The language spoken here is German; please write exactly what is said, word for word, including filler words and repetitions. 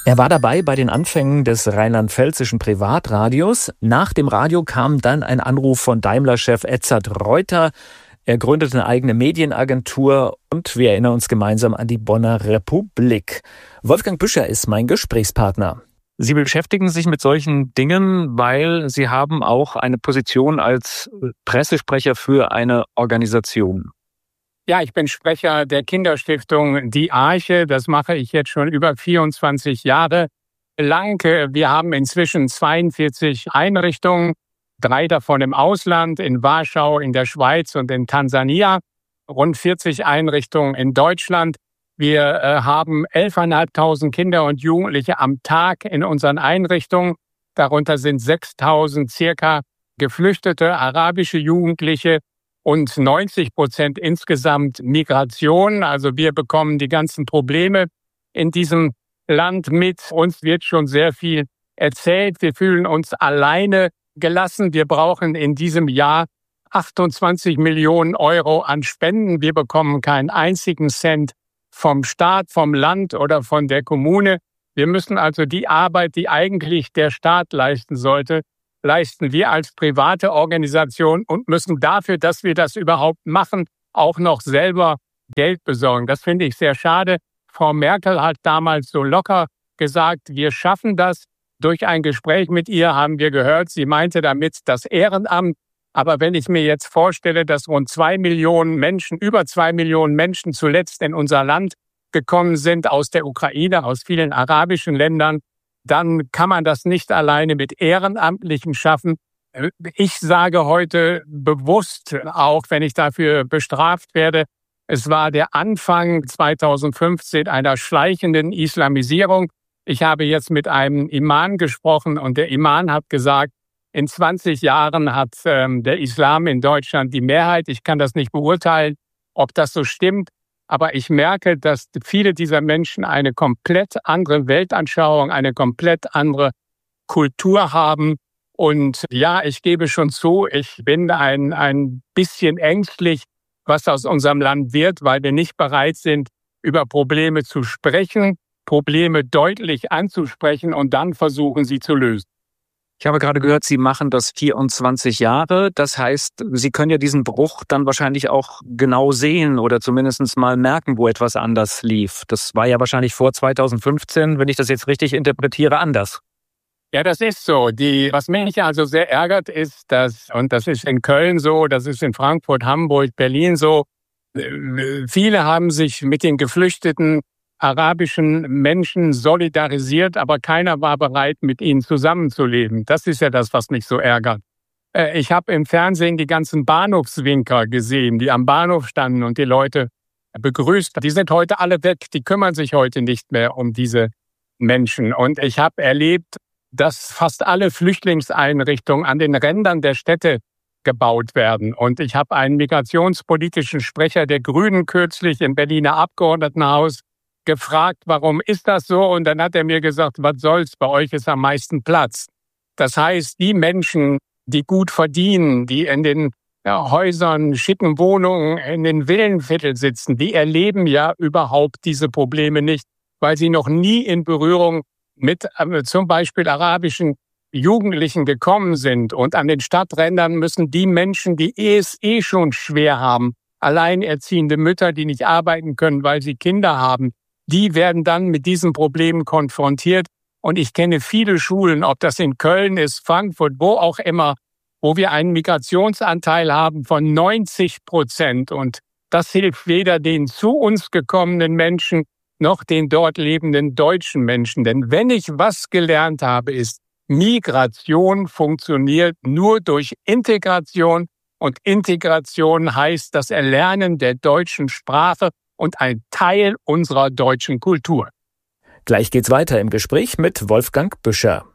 Er war dabei bei den Anfängen des rheinland-pfälzischen Privatradios. Nach dem Radio kam dann ein Anruf von Daimler-Chef Edzard Reuter. Er gründete eine eigene Medienagentur und wir erinnern uns gemeinsam an die Bonner Republik. Wolfgang Büscher ist mein Gesprächspartner. Sie beschäftigen sich mit solchen Dingen, weil Sie haben auch eine Position als Pressesprecher für eine Organisation. Ja, ich bin Sprecher der Kinderstiftung Die Arche. Das mache ich jetzt schon über vierundzwanzig Jahre lang. Wir haben inzwischen zweiundvierzig Einrichtungen, drei davon im Ausland, in Warschau, in der Schweiz und in Tansania, rund vierzig Einrichtungen in Deutschland. Wir äh, haben elftausendfünfhundert Kinder und Jugendliche am Tag in unseren Einrichtungen. Darunter sind sechstausend circa geflüchtete arabische Jugendliche und neunzig Prozent insgesamt Migration. Also wir bekommen die ganzen Probleme in diesem Land mit. Uns wird schon sehr viel erzählt. Wir fühlen uns alleine gelassen. Wir brauchen in diesem Jahr achtundzwanzig Millionen Euro an Spenden. Wir bekommen keinen einzigen Cent vom Staat, vom Land oder von der Kommune. Wir müssen also die Arbeit, die eigentlich der Staat leisten sollte, leisten wir als private Organisation und müssen dafür, dass wir das überhaupt machen, auch noch selber Geld besorgen. Das finde ich sehr schade. Frau Merkel hat damals so locker gesagt, wir schaffen das. Durch ein Gespräch mit ihr haben wir gehört, sie meinte damit das Ehrenamt. Aber wenn ich mir jetzt vorstelle, dass rund zwei Millionen Menschen, über zwei Millionen Menschen zuletzt in unser Land gekommen sind aus der Ukraine, aus vielen arabischen Ländern, dann kann man das nicht alleine mit Ehrenamtlichen schaffen. Ich sage heute bewusst, auch wenn ich dafür bestraft werde, es war der Anfang zweitausendfünfzehn einer schleichenden Islamisierung. Ich habe jetzt mit einem Imam gesprochen und der Imam hat gesagt, in zwanzig Jahren hat ähm, der Islam in Deutschland die Mehrheit. Ich kann das nicht beurteilen, ob das so stimmt. Aber ich merke, dass viele dieser Menschen eine komplett andere Weltanschauung, eine komplett andere Kultur haben. Und ja, ich gebe schon zu, ich bin ein, ein bisschen ängstlich, was aus unserem Land wird, weil wir nicht bereit sind, über Probleme zu sprechen, Probleme deutlich anzusprechen und dann versuchen, sie zu lösen. Ich habe gerade gehört, Sie machen das vierundzwanzig Jahre. Das heißt, Sie können ja diesen Bruch dann wahrscheinlich auch genau sehen oder zumindest mal merken, wo etwas anders lief. Das war ja wahrscheinlich vor zweitausendfünfzehn, wenn ich das jetzt richtig interpretiere, anders. Ja, das ist so. Die, was mich also sehr ärgert, ist, dass, und das ist in Köln so, das ist in Frankfurt, Hamburg, Berlin so, viele haben sich mit den Geflüchteten arabischen Menschen solidarisiert, aber keiner war bereit, mit ihnen zusammenzuleben. Das ist ja das, was mich so ärgert. Ich habe im Fernsehen die ganzen Bahnhofswinker gesehen, die am Bahnhof standen und die Leute begrüßt. Die sind heute alle weg, die kümmern sich heute nicht mehr um diese Menschen. Und ich habe erlebt, dass fast alle Flüchtlingseinrichtungen an den Rändern der Städte gebaut werden. Und ich habe einen migrationspolitischen Sprecher der Grünen kürzlich im Berliner Abgeordnetenhaus gefragt, warum ist das so? Und dann hat er mir gesagt, was soll's, bei euch ist am meisten Platz. Das heißt, die Menschen, die gut verdienen, die in den ja, Häusern, schicken Wohnungen, in den Villenvierteln sitzen, die erleben ja überhaupt diese Probleme nicht, weil sie noch nie in Berührung mit äh, zum Beispiel arabischen Jugendlichen gekommen sind. Und an den Stadträndern müssen die Menschen, die es eh schon schwer haben, alleinerziehende Mütter, die nicht arbeiten können, weil sie Kinder haben, die werden dann mit diesen Problemen konfrontiert. Und ich kenne viele Schulen, ob das in Köln ist, Frankfurt, wo auch immer, wo wir einen Migrationsanteil haben von neunzig Prozent. Und das hilft weder den zu uns gekommenen Menschen noch den dort lebenden deutschen Menschen. Denn wenn ich was gelernt habe, ist, Migration funktioniert nur durch Integration. Und Integration heißt das Erlernen der deutschen Sprache und ein Teil unserer deutschen Kultur. Gleich geht's weiter im Gespräch mit Wolfgang Büscher.